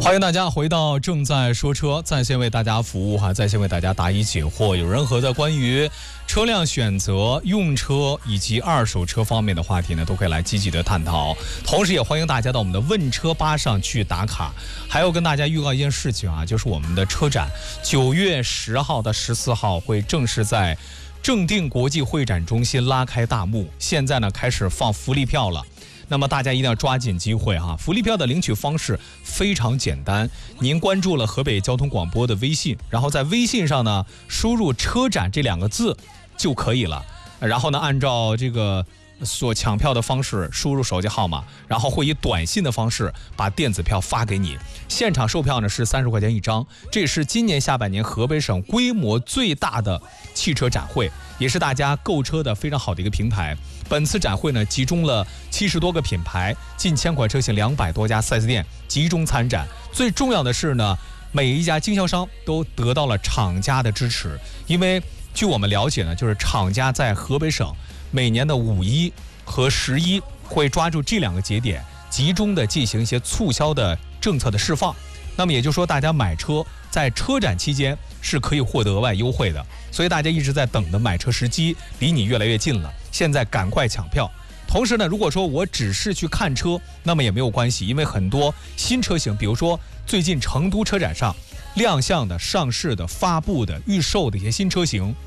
欢迎大家回到正在说车，在线为大家服务在线为大家答疑解惑。有任何的关于车辆选择、用车以及二手车方面的话题呢，都可以来积极的探讨。同时也欢迎大家到我们的问车吧上去打卡。还要跟大家预告一件事情就是我们的车展9月10号到14号会正式在正定国际会展中心拉开大幕。现在呢开始放福利票了。那么大家一定要抓紧机会福利票的领取方式非常简单，您关注了河北交通广播的微信，然后在微信上呢输入车展这2个字就可以了，然后呢按照这个所抢票的方式输入手机号码，然后会以短信的方式把电子票发给你。现场售票呢是30块钱一张，这也是今年下半年河北省规模最大的汽车展会，也是大家购车的非常好的一个平台。本次展会呢集中了70多个品牌，近1000款车型，200多家 4S 店集中参展。最重要的是呢，每一家经销商都得到了厂家的支持，因为据我们了解呢，就是厂家在河北省每年的5·1和11会抓住这2个节点，集中的进行一些促销的政策的释放。那么也就是说，大家买车在车展期间是可以获得额外优惠的，所以大家一直在等的买车时机离你越来越近了，现在赶快抢票。同时呢，如果说我只是去看车，那么也没有关系，因为很多新车型，比如说最近成都车展上亮相的、上市的、发布的、预售的一些新车型，